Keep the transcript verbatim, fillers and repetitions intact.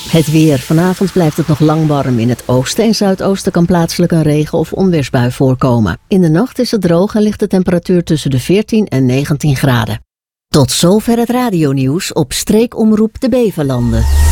Het weer. Vanavond blijft het nog lang warm. In het oosten en zuidoosten kan plaatselijk een regen- of onweersbui voorkomen. In de nacht is het droog en ligt de temperatuur tussen de veertien en negentien graden. Tot zover het radionieuws op Streekomroep de Beverlanden.